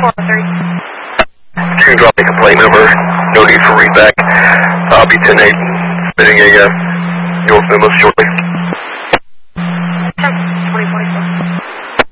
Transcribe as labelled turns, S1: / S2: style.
S1: You can drop a complaint number. No need for readback. I'll be 10-8, submitting a York memo shortly.